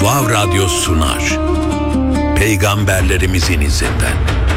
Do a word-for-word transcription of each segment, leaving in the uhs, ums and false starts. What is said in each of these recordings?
Vav Radyo sunar. Peygamberlerimizin izinden.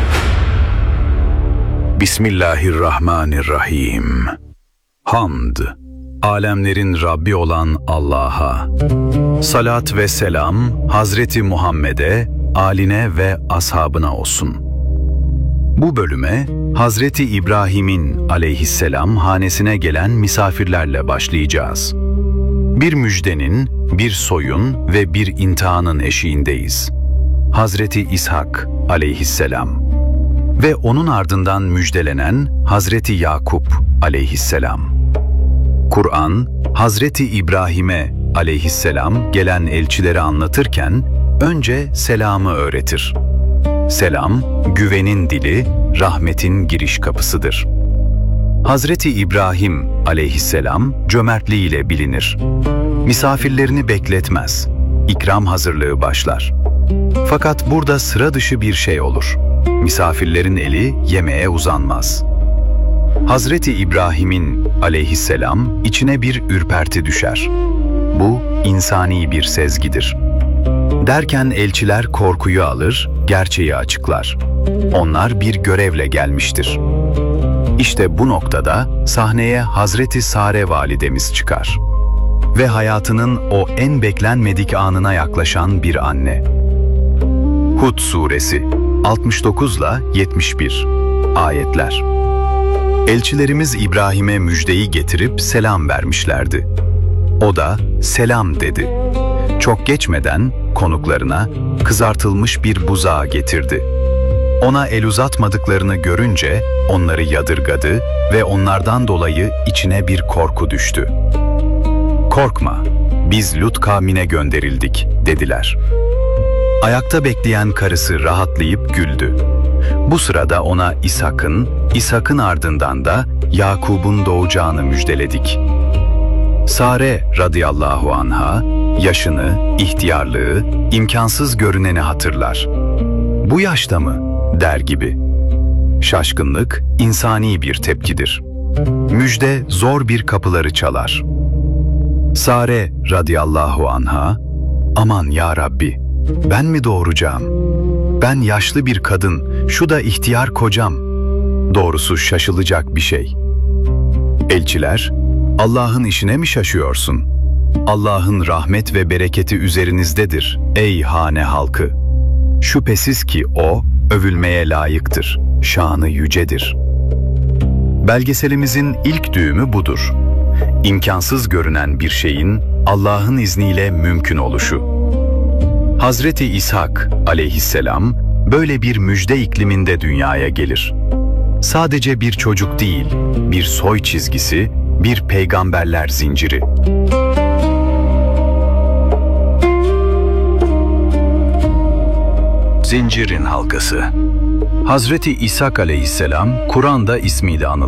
Bismillahirrahmanirrahim. Hamd, alemlerin Rabbi olan Allah'a. Salat ve selam Hazreti Muhammed'e, âline ve ashabına olsun. Bu bölüme Hazreti İbrahim'in aleyhisselam hanesine gelen misafirlerle başlayacağız. Bir müjdenin, bir soyun ve bir imtihanın eşiğindeyiz. Hazreti İshak aleyhisselam ve onun ardından müjdelenen Hazreti Yakup aleyhisselam. Kur'an, Hazreti İbrahim'e aleyhisselam gelen elçileri anlatırken önce selamı öğretir. Selam, güvenin dili, rahmetin giriş kapısıdır. Hazreti İbrahim aleyhisselam cömertliğiyle bilinir. Misafirlerini bekletmez, ikram hazırlığı başlar. Fakat burada sıra dışı bir şey olur. Misafirlerin eli yemeğe uzanmaz. Hazreti İbrahim'in aleyhisselam içine bir ürperti düşer. Bu insani bir sezgidir. Derken elçiler korkuyu alır, gerçeği açıklar. Onlar bir görevle gelmiştir. İşte bu noktada sahneye Hazreti Sare validemiz çıkar. Ve hayatının o en beklenmedik anına yaklaşan bir anne. Hud suresi altmış dokuz ile yetmiş bir ayetler. Elçilerimiz İbrahim'e müjdeyi getirip selam vermişlerdi. O da selam dedi. Çok geçmeden konuklarına kızartılmış bir buzağı getirdi. Ona el uzatmadıklarını görünce onları yadırgadı ve onlardan dolayı içine bir korku düştü. "Korkma, biz Lut kavmine gönderildik," dediler. Ayakta bekleyen karısı rahatlayıp güldü. Bu sırada ona İshak'ın, İshak'ın ardından da Yakub'un doğacağını müjdeledik. Sare radıyallahu anha, yaşını, ihtiyarlığı, imkansız görüneni hatırlar. "Bu yaşta mı?" der gibi. Şaşkınlık, insani bir tepkidir. Müjde zor bir kapıları çalar. Sare radıyallahu anha, "Aman ya Rabbi, ben mi doğuracağım? Ben yaşlı bir kadın, şu da ihtiyar kocam." Doğrusu şaşılacak bir şey. Elçiler, "Allah'ın işine mi şaşıyorsun? Allah'ın rahmet ve bereketi üzerinizdedir ey hane halkı. Şüphesiz ki O, övülmeye layıktır, şanı yücedir." Belgeselimizin ilk düğümü budur. İmkansız görünen bir şeyin Allah'ın izniyle mümkün oluşu. Hazreti İshak aleyhisselam böyle bir müjde ikliminde dünyaya gelir. Sadece bir çocuk değil, bir soy çizgisi, bir peygamberler zinciri. Zincirin halkası. Hazreti İshak aleyhisselam Kur'an'da ismiyle anılır.